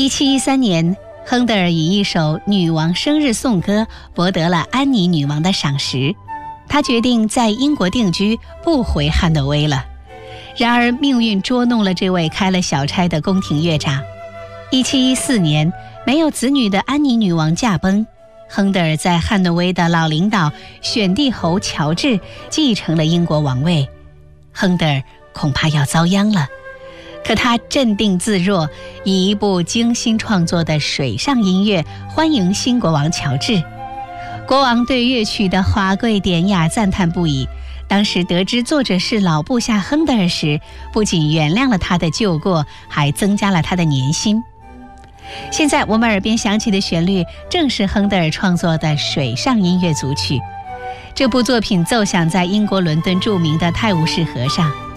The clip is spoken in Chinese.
1713年，亨德尔以一首《女王生日颂歌》博得了安妮女王的赏识，他决定在英国定居，不回汉诺威了。然而命运捉弄了这位开了小差的宫廷乐长。1714年，没有子女的安妮女王驾崩，亨德尔在汉诺威的老领导选帝侯乔治继承了英国王位。亨德尔恐怕要遭殃了，可他镇定自若，以一部精心创作的水上音乐欢迎新国王乔治。国王对乐曲的华贵典雅赞叹不已，当时得知作者是老部下亨德尔时，不仅原谅了他的旧过，还增加了他的年薪。现在我们耳边响起的旋律正是亨德尔创作的水上音乐组曲，这部作品奏响在英国伦敦著名的泰晤士河上。